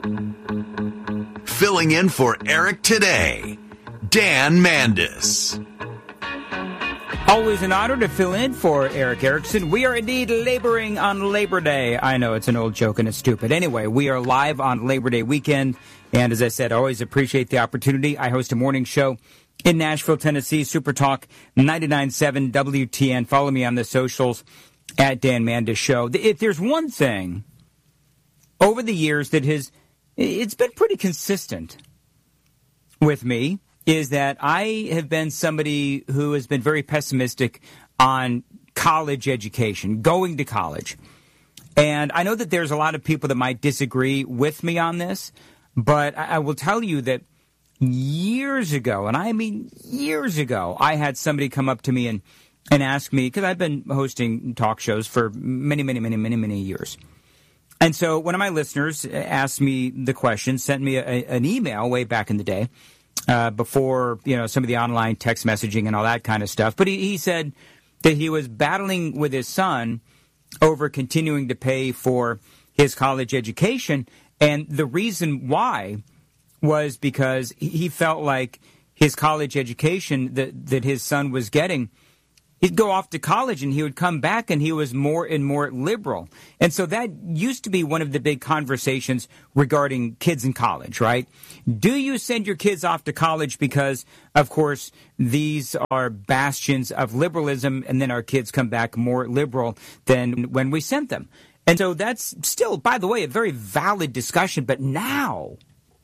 Filling in for Eric today, Dan Mandis. Always an honor to fill in for Eric Erickson. We are indeed laboring on Labor Day. I know it's an old joke and it's stupid. Anyway, we are live on Labor Day weekend. And as I said, I always appreciate the opportunity. I host a morning show in Nashville, Tennessee, Super Talk 99.7 WTN. Follow me on the socials at Dan Mandis Show. If there's one thing over the years that it's been pretty consistent with me, is that I have been somebody who has been very pessimistic on college education, going to college. And I know that there's a lot of people that might disagree with me on this, but I will tell you that years ago, and I mean years ago, I had somebody come up to me and ask me, because I've been hosting talk shows for many years. And so one of my listeners asked me the question, sent me an email way back in the day, before, some of the online text messaging and all that kind of stuff. But he said that he was battling with his son over continuing to pay for his college education. And the reason why was because he felt like his college education that his son was getting, he'd go off to college and he would come back and he was more and more liberal. And so that used to be one of the big conversations regarding kids in college, right? Do you send your kids off to college because, of course, these are bastions of liberalism, and then our kids come back more liberal than when we sent them? And so that's still, by the way, a very valid discussion. But now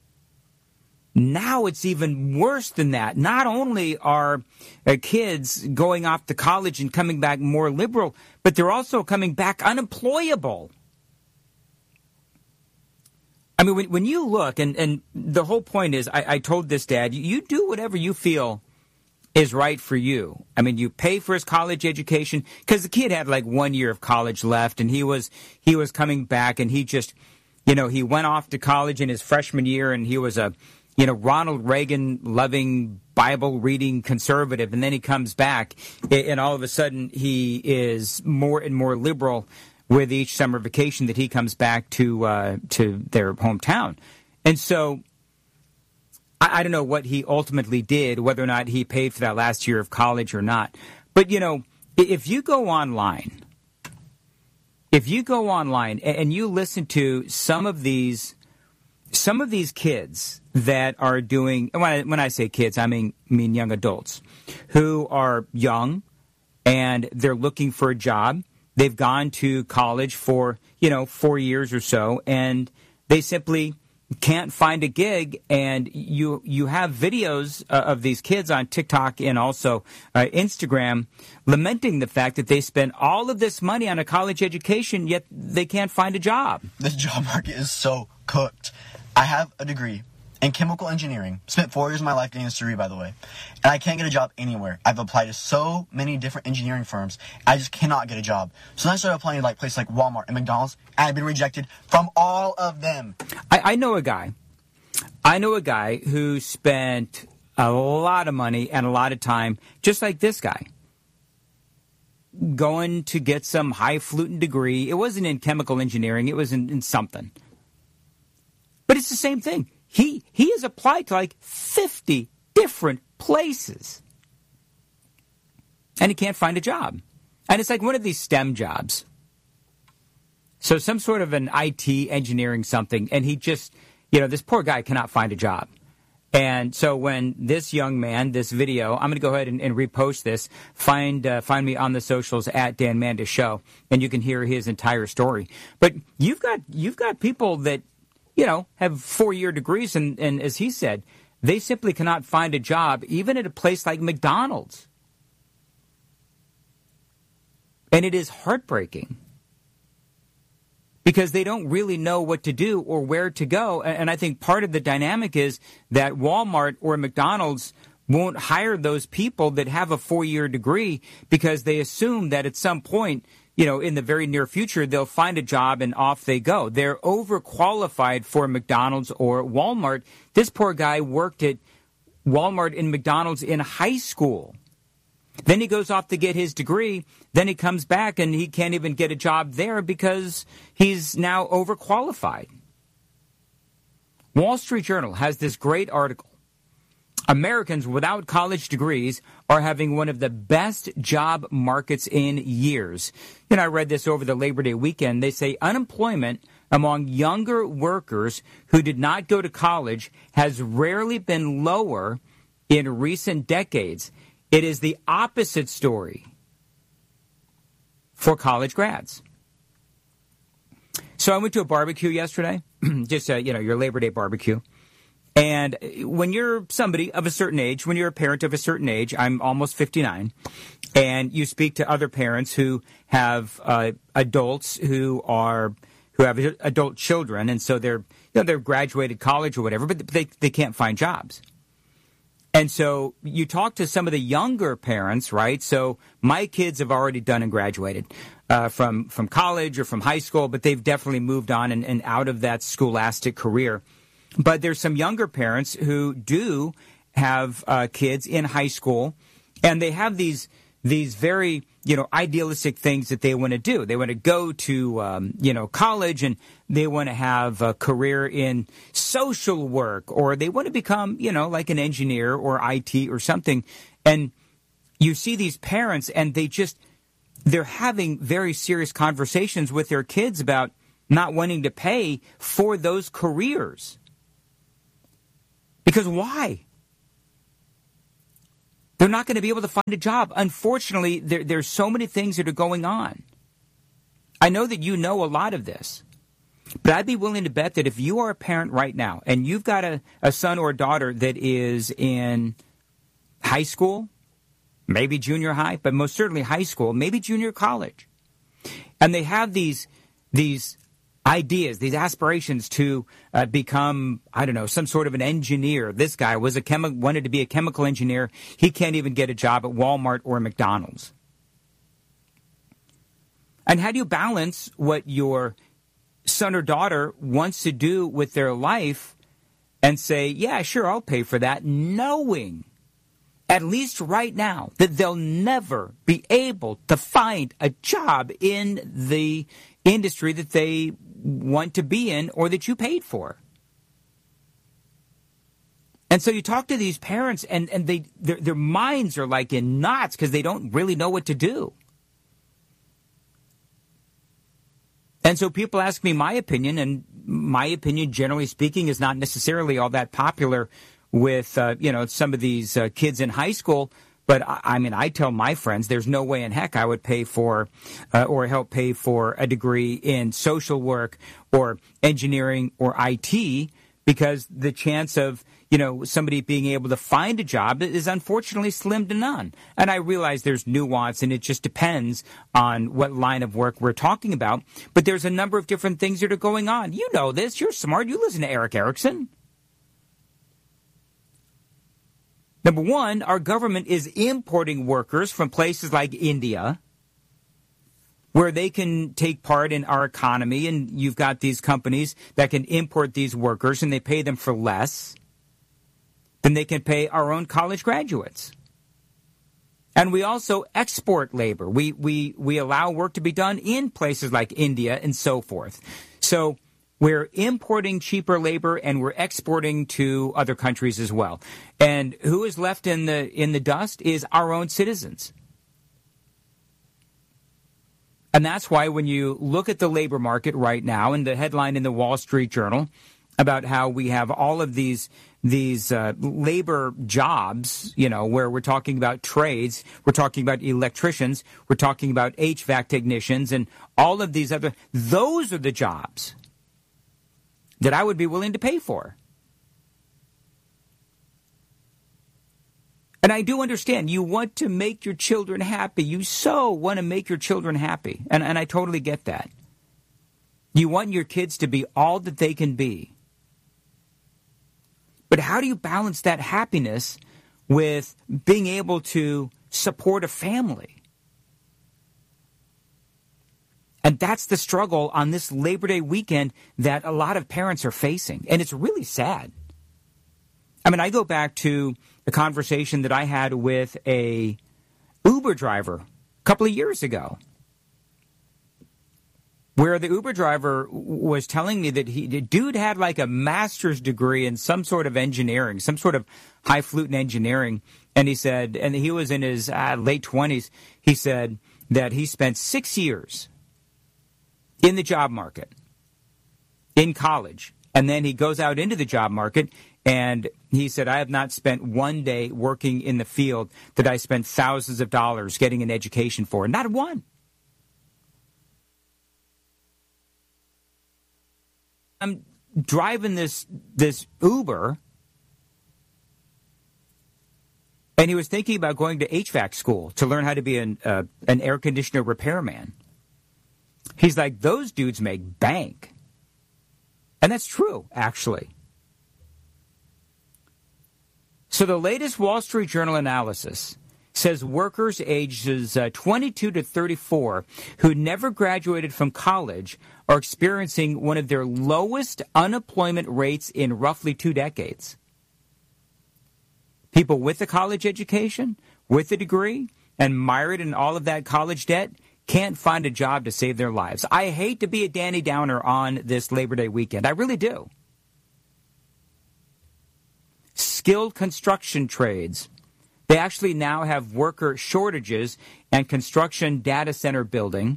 it's even worse than that. Not only are kids going off to college and coming back more liberal, but they're also coming back unemployable. I mean, when you look, and the whole point is, I told this dad, you do whatever you feel is right for you. I mean, you pay for his college education, because the kid had like 1 year of college left, and he was coming back, and he just, he went off to college in his freshman year, and he was a Ronald Reagan loving, Bible reading conservative. And then he comes back and all of a sudden he is more and more liberal with each summer vacation that he comes back to their hometown. And so I don't know what he ultimately did, whether or not he paid for that last year of college or not. But, if you go online and you listen to some of these kids that are doing, when I say kids, I mean young adults who are young and they're looking for a job. They've gone to college for, 4 years or so, and they simply can't find a gig. And you have videos of these kids on TikTok and also Instagram lamenting the fact that they spend all of this money on a college education, yet they can't find a job. The job market is so cooked. I have a degree in chemical engineering. Spent 4 years of my life getting this degree, by the way. And I can't get a job anywhere. I've applied to so many different engineering firms. I just cannot get a job. So then I started applying to places like Walmart and McDonald's, and I've been rejected from all of them. I know a guy who spent a lot of money and a lot of time, just like this guy, going to get some highfalutin degree. It wasn't in chemical engineering. It was in something. But it's the same thing. He has applied to like 50 different places. And he can't find a job. And it's like one of these STEM jobs. So some sort of an IT engineering something. And he just, this poor guy cannot find a job. And so when this young man, this video, I'm going to go ahead and repost this. Find me on the socials at Dan Mandis Show, and you can hear his entire story. But you've got people that, have 4-year degrees, and as he said, they simply cannot find a job, even at a place like McDonald's. And it is heartbreaking because they don't really know what to do or where to go. And I think part of the dynamic is that Walmart or McDonald's won't hire those people that have a 4-year degree because they assume that at some point, in the very near future, they'll find a job and off they go. They're overqualified for McDonald's or Walmart. This poor guy worked at Walmart and McDonald's in high school. Then he goes off to get his degree. Then he comes back and he can't even get a job there because he's now overqualified. Wall Street Journal has this great article. Americans without college degrees are having one of the best job markets in years. I read this over the Labor Day weekend. They say unemployment among younger workers who did not go to college has rarely been lower in recent decades. It is the opposite story for college grads. So I went to a barbecue yesterday, just, your Labor Day barbecue. And when you're somebody of a certain age, when you're a parent of a certain age, I'm almost 59, and you speak to other parents who have adults who have adult children, and so they're graduated college or whatever, but they can't find jobs. And so you talk to some of the younger parents, right? So my kids have already done and graduated from college or from high school, but they've definitely moved on and out of that scholastic career. But there's some younger parents who do have kids in high school, and they have these very, idealistic things that they want to do. They want to go to, college, and they want to have a career in social work, or they want to become, like an engineer or IT or something. And you see these parents, and they're having very serious conversations with their kids about not wanting to pay for those careers. Because why? They're not going to be able to find a job. Unfortunately, there's so many things that are going on. I know that you know a lot of this, but I'd be willing to bet that if you are a parent right now and you've got a son or a daughter that is in high school, maybe junior high, but most certainly high school, maybe junior college, and they have these ideas, these aspirations to become, some sort of an engineer. This guy was wanted to be a chemical engineer. He can't even get a job at Walmart or McDonald's. And how do you balance what your son or daughter wants to do with their life and say, yeah, sure, I'll pay for that, knowing, at least right now, that they'll never be able to find a job in the industry that they want to be in or that you paid for? And so you talk to these parents, and their minds are like in knots because they don't really know what to do. And so people ask me my opinion, and my opinion, generally speaking, is not necessarily all that popular with, some of these kids in high school. But I tell my friends there's no way in heck I would pay for or help pay for a degree in social work or engineering or IT, because the chance of, somebody being able to find a job is unfortunately slim to none. And I realize there's nuance, and it just depends on what line of work we're talking about. But there's a number of different things that are going on. You know this. You're smart. You listen to Eric Erickson. Number one, our government is importing workers from places like India, where they can take part in our economy, and you've got these companies that can import these workers, and they pay them for less than they can pay our own college graduates. And we also export labor. We allow work to be done in places like India and so forth. So we're importing cheaper labor, and we're exporting to other countries as well. And who is left in the dust is our own citizens. And that's why when you look at the labor market right now, and the headline in the Wall Street Journal about how we have all of these labor jobs, where we're talking about trades, we're talking about electricians, we're talking about HVAC technicians, and all of these those are the jobs that I would be willing to pay for. And I do understand you want to make your children happy. You so want to make your children happy. And I totally get that. You want your kids to be all that they can be. But how do you balance that happiness with being able to support a family? And that's the struggle on this Labor Day weekend that a lot of parents are facing. And it's really sad. I go back to the conversation that I had with a Uber driver a couple of years ago. where the Uber driver was telling me that the dude had like a master's degree in some sort of engineering, some sort of highfalutin engineering. And he said, and he was in his late 20s, he said that he spent 6 years in the job market, in college. And then he goes out into the job market, and he said, I have not spent one day working in the field that I spent thousands of dollars getting an education for. Not one. I'm driving this Uber, and he was thinking about going to HVAC school to learn how to be an air conditioner repairman. He's like, those dudes make bank. And that's true, actually. So the latest Wall Street Journal analysis says workers ages 22 to 34 who never graduated from college are experiencing one of their lowest unemployment rates in roughly 2 decades. People with a college education, with a degree, and mired in all of that college debt can't find a job to save their lives. I hate to be a Danny Downer on this Labor Day weekend. I really do. Skilled construction trades. They actually now have worker shortages and construction data center building.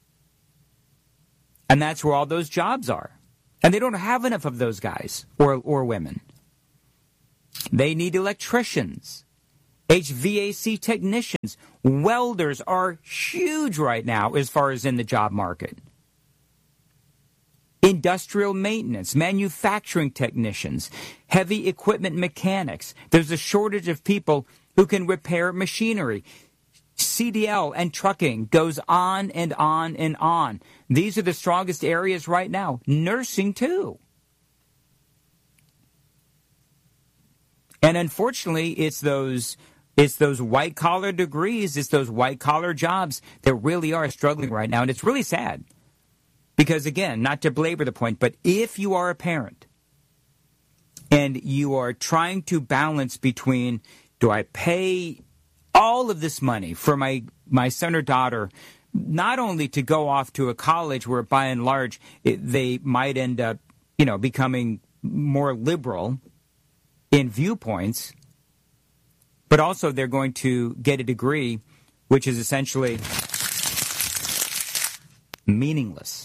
And that's where all those jobs are. And they don't have enough of those guys or women. They need electricians, HVAC technicians. Welders are huge right now as far as in the job market. Industrial maintenance, manufacturing technicians, heavy equipment mechanics. There's a shortage of people who can repair machinery. CDL and trucking goes on and on and on. These are the strongest areas right now. Nursing, too. And unfortunately, it's those white-collar degrees, it's those white-collar jobs that really are struggling right now. And it's really sad. Because, again, not to belabor the point, but if you are a parent and you are trying to balance between, do I pay all of this money for my son or daughter, not only to go off to a college where, by and large, they might end up, becoming more liberal in viewpoints, but also they're going to get a degree which is essentially meaningless.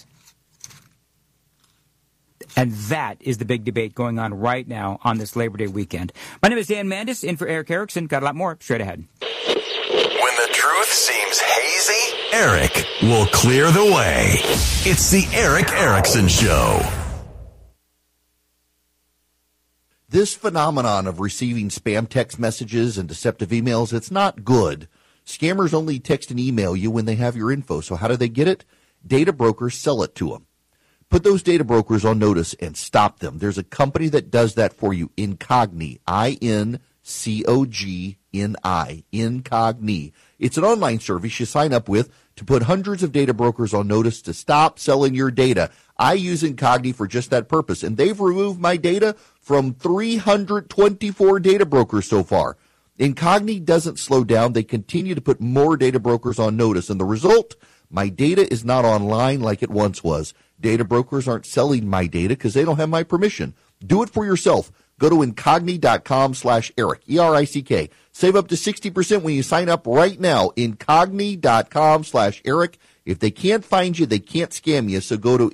And that is the big debate going on right now on this Labor Day weekend. My name is Dan Mandis, in for Eric Erickson. Got a lot more straight ahead. When the truth seems hazy, Eric will clear the way. It's the Eric Erickson Show. This phenomenon of receiving spam text messages and deceptive emails, it's not good. Scammers only text and email you when they have your info. So how do they get it? Data brokers sell it to them. Put those data brokers on notice and stop them. There's a company that does that for you, Incogni, Incogni, Incogni. It's an online service you sign up with to put hundreds of data brokers on notice to stop selling your data. I use Incogni for just that purpose, and they've removed my data from 324 data brokers so far. Incogni doesn't slow down. They continue to put more data brokers on notice, and the result, my data is not online like it once was. Data brokers aren't selling my data because they don't have my permission. Do it for yourself. Go to Incogni.com/Eric, E-R-I-C-K. Save up to 60% when you sign up right now. Incogni.com/Eric. If they can't find you, they can't scam you. So go to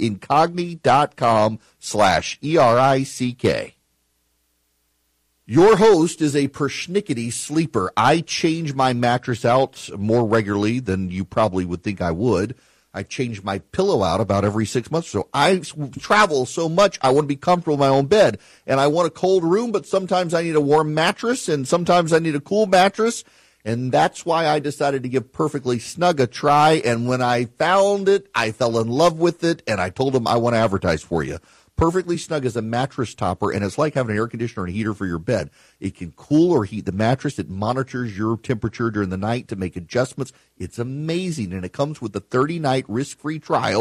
Incogni.com/ERICK. Your host is a persnickety sleeper. I change my mattress out more regularly than you probably would think I would. I change my pillow out about every 6 months or so. I travel so much, I want to be comfortable in my own bed. And I want a cold room, but sometimes I need a warm mattress, and sometimes I need a cool mattress. And that's why I decided to give Perfectly Snug a try. And when I found it, I fell in love with it, and I told them I want to advertise for you. Perfectly Snug is a mattress topper, and it's like having an air conditioner and a heater for your bed. It can cool or heat the mattress. It monitors your temperature during the night to make adjustments. It's amazing, and it comes with a 30-night risk-free trial.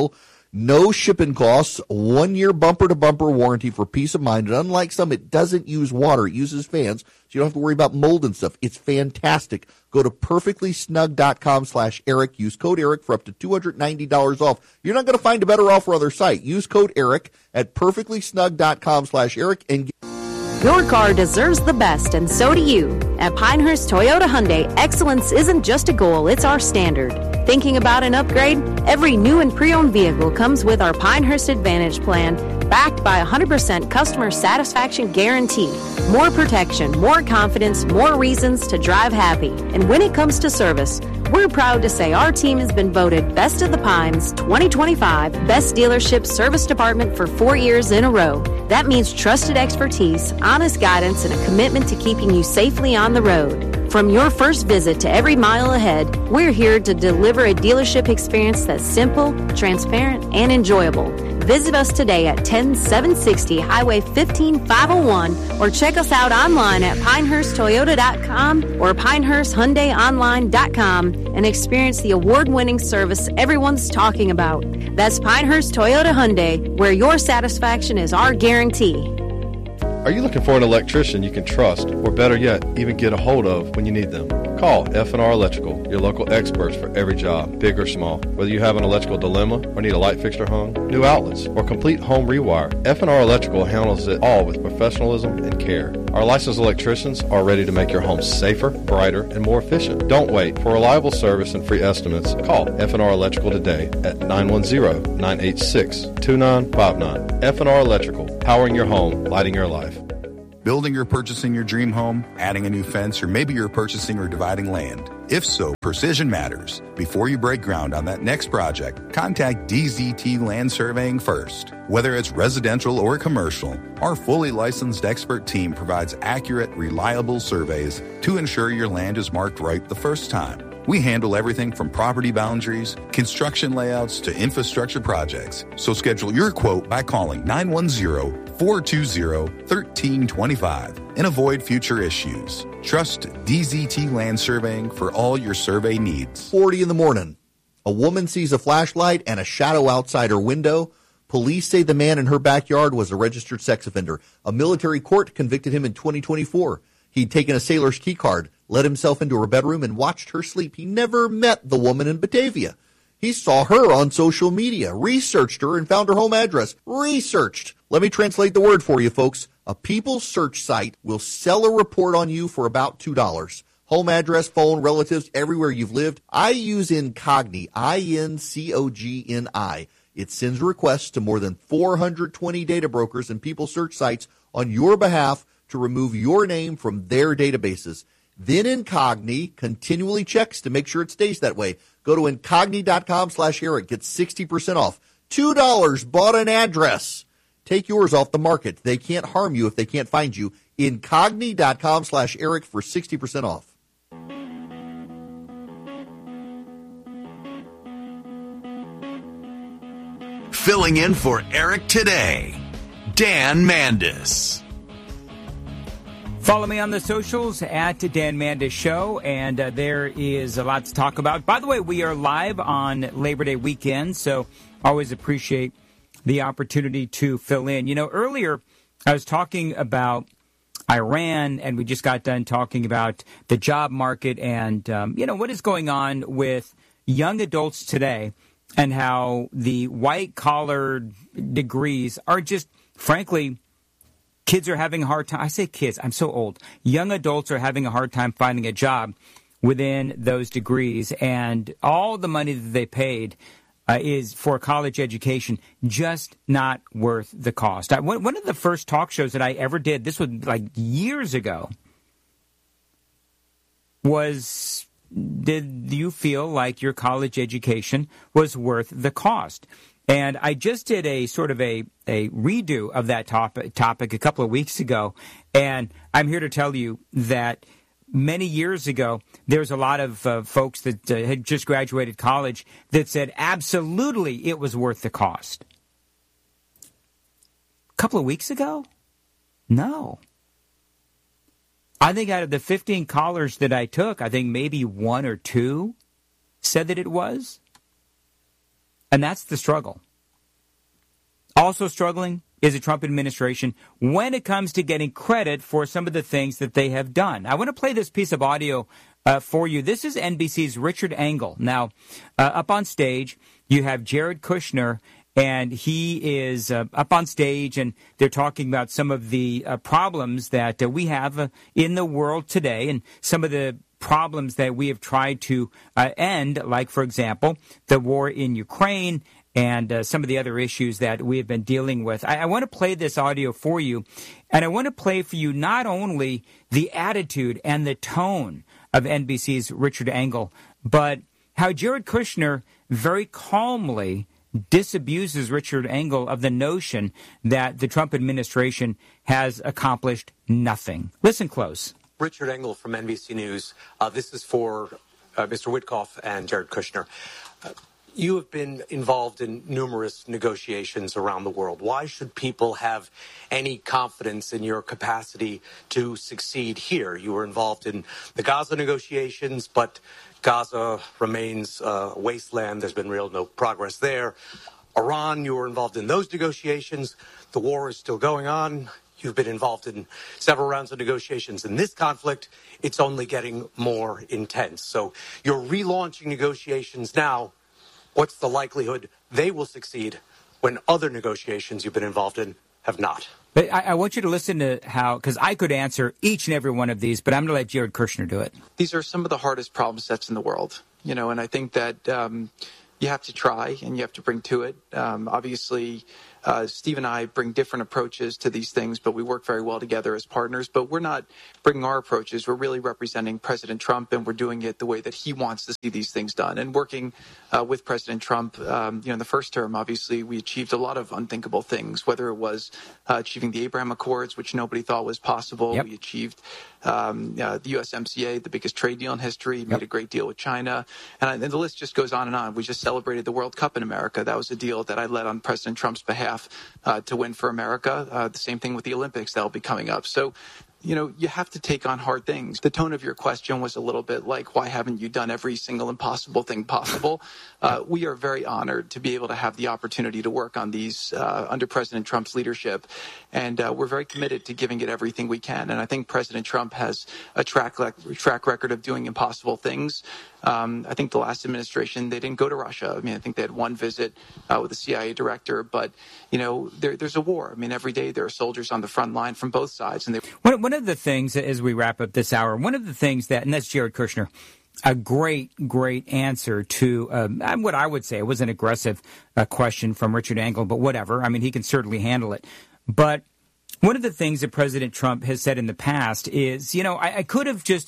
No shipping costs, 1-year bumper-to-bumper warranty for peace of mind. And unlike some, it doesn't use water. It uses fans, so you don't have to worry about mold and stuff. It's fantastic. Go to perfectlysnug.com/Eric. Use code Eric for up to $290 off. You're not going to find a better offer on their site. Use code Eric at perfectlysnug.com/Eric and get... Your car deserves the best, and so do you. At Pinehurst Toyota Hyundai, excellence isn't just a goal, it's our standard. Thinking about an upgrade? Every new and pre-owned vehicle comes with our Pinehurst Advantage plan, backed by 100% customer satisfaction guarantee. More protection, more confidence, more reasons to drive happy. And when it comes to service, we're proud to say our team has been voted Best of the Pines 2025 Best Dealership Service Department for 4 years in a row. That means trusted expertise, honest guidance, and a commitment to keeping you safely on the road. From your first visit to every mile ahead, we're here to deliver a dealership experience that's simple, transparent, and enjoyable. Visit us today at 10760 Highway 15501 or check us out online at pinehursttoyota.com or pinehursthyundaiονline.com and experience the award-winning service everyone's talking about. That's Pinehurst Toyota Hyundai, where your satisfaction is our guarantee. Are you looking for an electrician you can trust, or better yet, even get a hold of when you need them? Call F&R Electrical, your local experts for every job, big or small. Whether you have an electrical dilemma or need a light fixture hung, new outlets, or complete home rewire, F&R Electrical handles it all with professionalism and care. Our licensed electricians are ready to make your home safer, brighter, and more efficient. Don't wait. For reliable service and free estimates, call F&R Electrical today at 910-986-2959. F&R Electrical, powering your home, lighting your life. Building or purchasing your dream home, adding a new fence, or maybe you're purchasing or dividing land. If so, precision matters. Before you break ground on that next project, contact DZT Land Surveying first. Whether it's residential or commercial, our fully licensed expert team provides accurate, reliable surveys to ensure your land is marked right the first time. We handle everything from property boundaries, construction layouts, to infrastructure projects. So schedule your quote by calling 910-420-1325 and avoid future issues. Trust DZT Land Surveying for all your survey needs. 40 in the morning. A woman sees a flashlight and a shadow outside her window. Police say the man in her backyard was a registered sex offender. A military court convicted him in 2024. He'd taken a sailor's key card, let himself into her bedroom, and watched her sleep. He never met the woman in Batavia. He saw her on social media, researched her, and found her home address. Researched. Let me translate the word for you, folks. A People search site will sell a report on you for about $2. Home address, phone, relatives, everywhere you've lived. I use Incogni, I-N-C-O-G-N-I. It sends requests to more than 420 data brokers and People search sites on your behalf to remove your name from their databases. Then Incogni continually checks to make sure it stays that way. Go to Incogni.com/Eric. Get 60% off. $2 bought an address. Take yours off the market. They can't harm you if they can't find you. Incogni.com/Eric for 60% off. Filling in for Eric today, Dan Mandis. Follow me on the socials at Dan Mandis Show, and there is a lot to talk about. By the way, we are live on Labor Day weekend, so always appreciate the opportunity to fill in. You know, earlier I was talking about Iran, and we just got done talking about the job market and, what is going on with young adults today and how the white-collar degrees are just, frankly, kids are having a hard time. I say kids, I'm so old. Young adults are having a hard time finding a job within those degrees. And all the money that they paid is for college education just not worth the cost. One of the first talk shows that I ever did, this was like years ago, was, did you feel like your college education was worth the cost? And I just did a sort of a redo of that topic a couple of weeks ago, and I'm here to tell you that many years ago, there was a lot of folks that had just graduated college that said absolutely it was worth the cost. A couple of weeks ago? No. I think out of the 15 callers that I took, I think maybe one or two said that it was. And that's the struggle. also struggling is the Trump administration when it comes to getting credit for some of the things that they have done. I want to play this piece of audio for you. This is NBC's Richard Engel. Now, up on stage, you have Jared Kushner, and he is up on stage, and they're talking about some of the problems that we have in the world today, and some of the problems that we have tried to end, like, for example, the war in Ukraine, and some of the other issues that we have been dealing with. I want to play this audio for you, and I want to play for you not only the attitude and the tone of NBC's Richard Engel, but how Jared Kushner very calmly disabuses Richard Engel of the notion that the Trump administration has accomplished nothing. Listen close. Richard Engel from NBC News. This is for Mr. Witkoff and Jared Kushner. You have been involved in numerous negotiations around the world. Why should people have any confidence in your capacity to succeed here? You were involved in the Gaza negotiations, but Gaza remains a wasteland. There's been no progress there. Iran, you were involved in those negotiations. The war is still going on. You've been involved in several rounds of negotiations. In this conflict, it's only getting more intense. So you're relaunching negotiations now. What's the likelihood they will succeed when other negotiations you've been involved in have not? But I want you to listen to how, because I could answer each and every one of these, but I'm going to let Jared Kushner do it. These are some of the hardest problem sets in the world, and I think that you have to try and you have to bring to it. Obviously, Steve and I bring different approaches to these things, but we work very well together as partners. But we're not bringing our approaches. We're really representing President Trump, and we're doing it the way that he wants to see these things done. And working with President Trump, in the first term, obviously, we achieved a lot of unthinkable things, whether it was achieving the Abraham Accords, which nobody thought was possible. Yep. We achieved the USMCA, the biggest trade deal in history, made a great deal with China. And the list just goes on and on. We just celebrated the World Cup in America. That was a deal that I led on President Trump's behalf to win for America. The same thing with the Olympics that'll be coming up. So, you have to take on hard things. The tone of your question was a little bit like, why haven't you done every single impossible thing possible? We are very honored to be able to have the opportunity to work on these under President Trump's leadership. And we're very committed to giving it everything we can. And I think President Trump has a track record of doing impossible things. I think the last administration, they didn't go to Russia. I think they had one visit with the CIA director. But, there's a war. Every day there are soldiers on the front line from both sides. And One of the things, as we wrap up this hour, one of the things that, and that's Jared Kushner, a great answer to what I would say it was an aggressive question from Richard Engel, but whatever. He can certainly handle it. But one of the things that President Trump has said in the past is, I could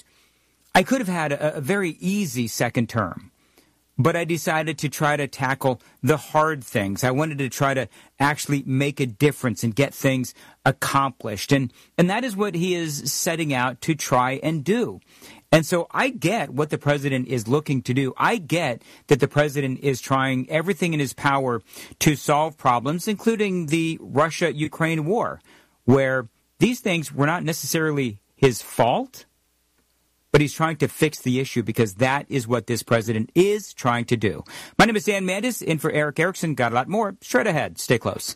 have had a very easy second term, but I decided to try to tackle the hard things. I wanted to try to actually make a difference and get things accomplished. And that is what he is setting out to try and do. And so I get what the president is looking to do. I get that the president is trying everything in his power to solve problems, including the Russia-Ukraine war, where these things were not necessarily his fault, but he's trying to fix the issue because that is what this president is trying to do. My name is Dan Mandis, in for Eric Erickson. Got a lot more straight ahead. Stay close.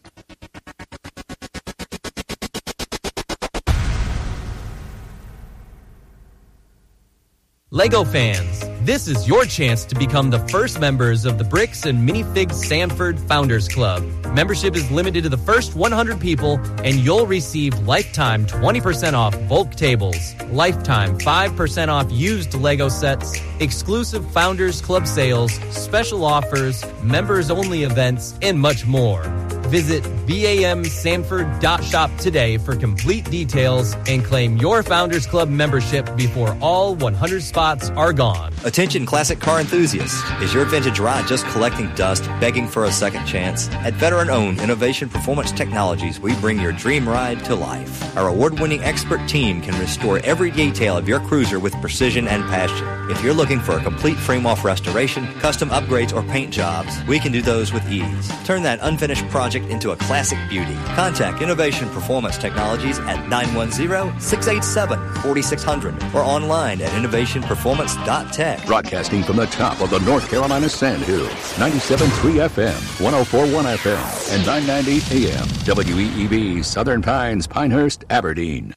Lego fans, this is your chance to become the first members of the Bricks and Minifigs Sanford Founders Club. Membership is limited to the first 100 people, and you'll receive lifetime 20% off bulk tables, lifetime 5% off used Lego sets, exclusive Founders Club sales, special offers, members-only events, and much more. Visit bamsanford.shop today for complete details and claim your Founders Club membership before all 100 spots are gone. Attention classic car enthusiasts. Is your vintage ride just collecting dust, begging for a second chance? At veteran-owned Innovation Performance Technologies, we bring your dream ride to life. Our award-winning expert team can restore every detail of your cruiser with precision and passion. If you're looking for a complete frame-off restoration, custom upgrades, or paint jobs, we can do those with ease. Turn that unfinished project into a classic beauty. Contact Innovation Performance Technologies at 910-687-0000. 4600 or online at innovationperformance.tech. Broadcasting from the top of the North Carolina Sand Hills, 97.3 FM, 104.1 FM, and 990 AM. WEEB, Southern Pines, Pinehurst, Aberdeen.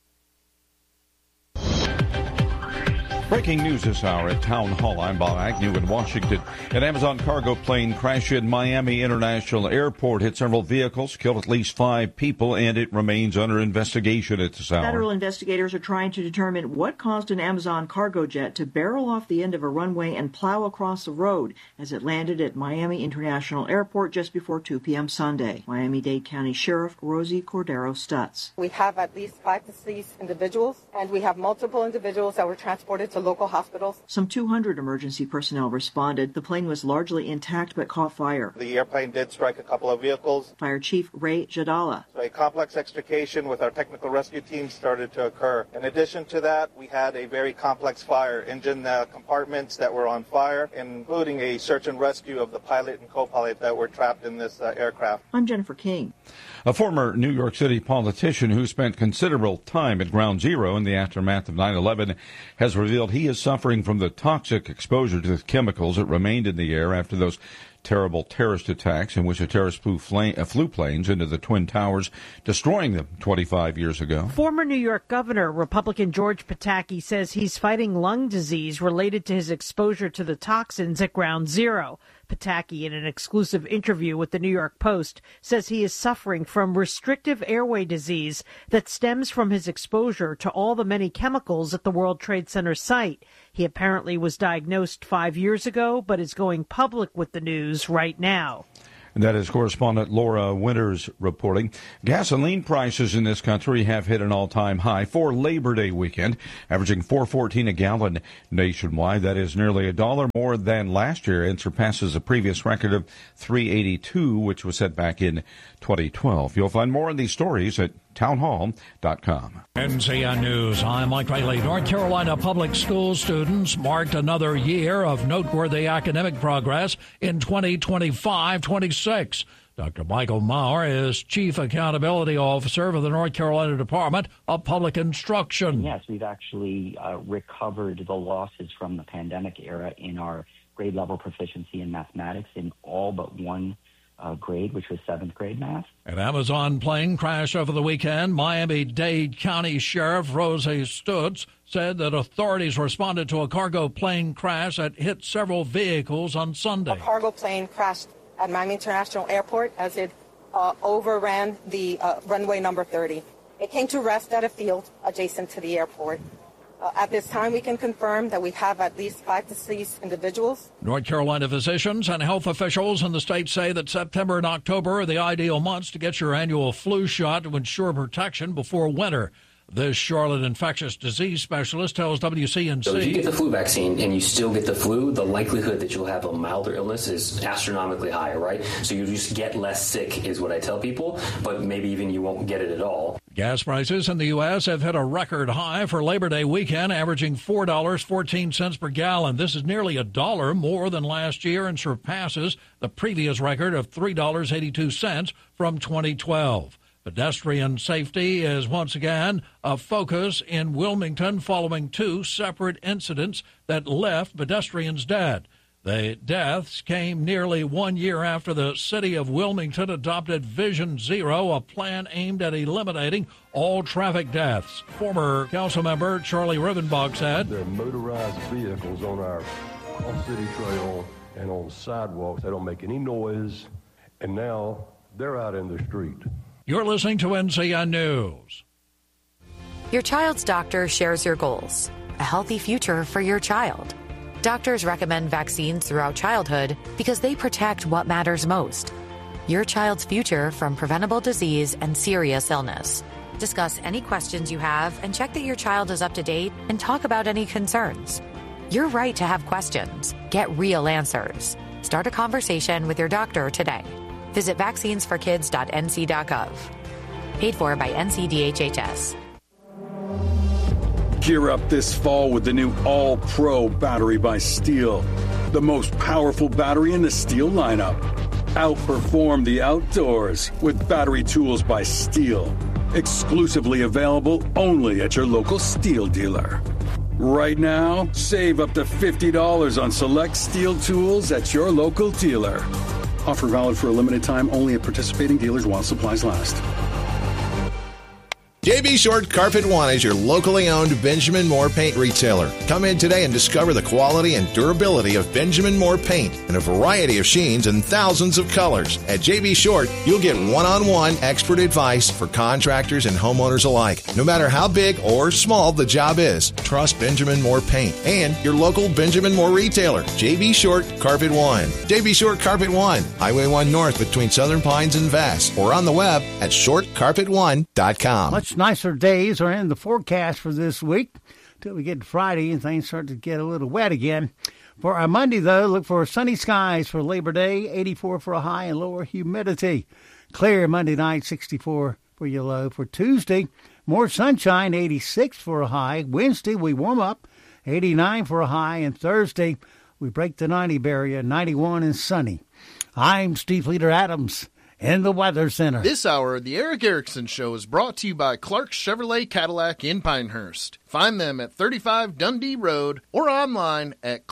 Breaking news this hour at Town Hall. I'm Bob Agnew in Washington. An Amazon cargo plane crashed in Miami International Airport, hit several vehicles, killed at least 5 people, and it remains under investigation at this hour. Federal investigators are trying to determine what caused an Amazon cargo jet to barrel off the end of a runway and plow across the road as it landed at Miami International Airport just before 2 p.m. Sunday. Miami-Dade County Sheriff Rosie Cordero Stutz. We have at least 5 deceased individuals, and we have multiple individuals that were transported to local hospitals. Some 200 emergency personnel responded. The plane was largely intact but caught fire. The airplane did strike a couple of vehicles. Fire Chief Ray Jadala. So a complex extrication with our technical rescue team started to occur. In addition to that, we had a very complex fire. Engine compartments that were on fire, including a search and rescue of the pilot and co-pilot that were trapped in this aircraft. I'm Jennifer King. A former New York City politician who spent considerable time at Ground Zero in the aftermath of 9/11 has revealed he is suffering from the toxic exposure to the chemicals that remained in the air after those terrible terrorist attacks in which a terrorist flew planes into the Twin Towers, destroying them 25 years ago. Former New York Governor, Republican George Pataki, says he's fighting lung disease related to his exposure to the toxins at Ground Zero. Pataki, in an exclusive interview with the New York Post, says he is suffering from restrictive airway disease that stems from his exposure to all the many chemicals at the World Trade Center site. He apparently was diagnosed 5 years ago, but is going public with the news right now. And that is correspondent Laura Winters reporting. Gasoline prices in this country have hit an all-time high for Labor Day weekend, averaging $4.14 a gallon nationwide. That is nearly $1 more than last year and surpasses a previous record of $3.82, which was set back in 2012. You'll find more on these stories at townhall.com. NCN News, I'm Mike Riley. North Carolina public school students marked another year of noteworthy academic progress in 2025-26. Dr. Michael Maurer is Chief Accountability Officer for the North Carolina Department of Public Instruction. Yes, we've actually recovered the losses from the pandemic era in our grade level proficiency in mathematics in all but one grade, which was 7th grade math. An Amazon plane crash over the weekend. Miami-Dade County Sheriff Rosie Stutz said that authorities responded to a cargo plane crash that hit several vehicles on Sunday. A cargo plane crashed at Miami International Airport as it overran the runway number 30. It came to rest at a field adjacent to the airport. At this time, we can confirm that we have at least 5 deceased individuals. North Carolina physicians and health officials in the state say that September and October are the ideal months to get your annual flu shot to ensure protection before winter. This Charlotte infectious disease specialist tells WCNC. So if you get the flu vaccine and you still get the flu, the likelihood that you'll have a milder illness is astronomically higher, right? So you just get less sick is what I tell people, but maybe even you won't get it at all. Gas prices in the U.S. have hit a record high for Labor Day weekend, averaging $4.14 per gallon. This is nearly $1 more than last year and surpasses the previous record of $3.82 from 2012. Pedestrian safety is once again a focus in Wilmington following 2 separate incidents that left pedestrians dead. The deaths came nearly 1 year after the city of Wilmington adopted Vision Zero, a plan aimed at eliminating all traffic deaths. Former council member Charlie Rivenbach said, "There are motorized vehicles on our cross-city trail and on sidewalks. They don't make any noise, and now they're out in the street." You're listening to NCN News. Your child's doctor shares your goals, a healthy future for your child. Doctors recommend vaccines throughout childhood because they protect what matters most, your child's future from preventable disease and serious illness. Discuss any questions you have and check that your child is up to date and talk about any concerns. You're right to have questions. Get real answers. Start a conversation with your doctor today. Visit vaccinesforkids.nc.gov. Paid for by NCDHHS. Gear up this fall with the new All-Pro battery by Steel. The most powerful battery in the Steel lineup. Outperform the outdoors with battery tools by Steel. Exclusively available only at your local Steel dealer. Right now, save up to $50 on select Steel tools at your local dealer. Offer valid for a limited time only at participating dealers while supplies last. JB Short Carpet One is your locally owned Benjamin Moore paint retailer. Come in today and discover the quality and durability of Benjamin Moore paint in a variety of sheens and thousands of colors. At JB Short, you'll get one-on-one expert advice for contractors and homeowners alike. No matter how big or small the job is, trust Benjamin Moore paint and your local Benjamin Moore retailer, JB Short Carpet One. JB Short Carpet One, Highway 1 North between Southern Pines and Vass, or on the web at shortcarpet1.com. Much nicer days are in the forecast for this week until we get to Friday and things start to get a little wet again. For our Monday, though, look for sunny skies for Labor Day, 84 for a high and lower humidity. Clear Monday night, 64 for your low. For Tuesday, more sunshine, 86 for a high. Wednesday, we warm up, 89 for a high. And Thursday, we break the 90 barrier, 91 and sunny. I'm Steve Leader Adams in the Weather Center. This hour of the Eric Erickson Show is brought to you by Clark Chevrolet Cadillac in Pinehurst. Find them at 35 Dundee Road or online at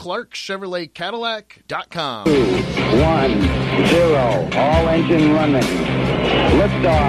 clarkchevroletcadillac.com. 2, 1, 0, all engine running. Liftoff.